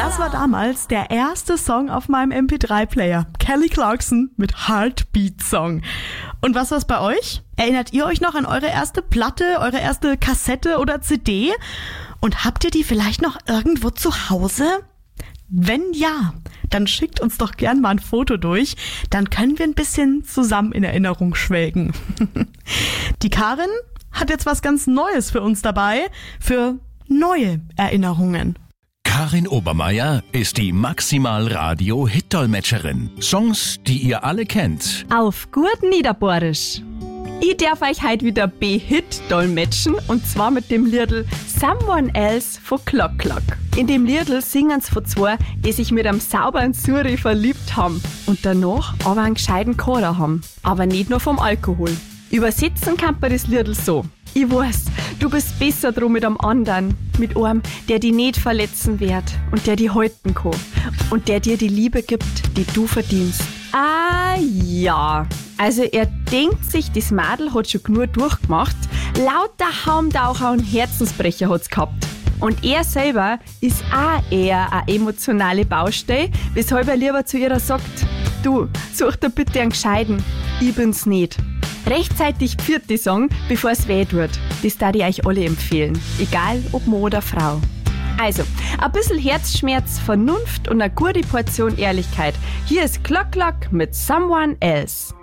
Das war damals der erste Song auf meinem MP3-Player. Kelly Clarkson mit Heartbeat Song. Und was war's bei euch? Erinnert ihr euch noch an eure erste Platte, eure erste Kassette oder CD? Und habt ihr die vielleicht noch irgendwo zu Hause? Wenn ja, dann schickt uns doch gern mal ein Foto durch. Dann können wir ein bisschen zusammen in Erinnerung schwelgen. Die Karin hat jetzt was ganz Neues für uns dabei, für neue Erinnerungen. Karin Obermeier ist die Maximal-Radio-Hit-Dolmetscherin. Songs, die ihr alle kennt. Auf gut Niederbohrisch. Ich darf euch heute wieder B-Hit dolmetschen und zwar mit dem Liedl Someone Else von Clock Clock. In dem Liedl singen's von zwei, die sich mit einem sauberen Suri verliebt haben und danach aber einen gescheiten Kader haben. Aber nicht nur vom Alkohol. Übersetzen kann man das Liedl so. Ich weiß, du bist besser drum mit einem anderen, mit einem, der dich nicht verletzen wird und der dich halten kann und der dir die Liebe gibt, die du verdienst. Ah ja, also er denkt sich, das Mädel hat schon genug durchgemacht, lauter Haumtaucher und Herzensbrecher hat's gehabt. Und er selber ist auch eher eine emotionale Baustelle, weshalb er lieber zu ihr sagt, du, such dir bitte einen Gescheiten, ich bin's nicht. Rechtzeitig pfiat die Song, bevor es weh tut. Das darf ich euch alle empfehlen, egal ob Mann oder Frau. Also, ein bisschen Herzschmerz, Vernunft und eine gute Portion Ehrlichkeit. Hier ist Clock Clock mit Someone Else.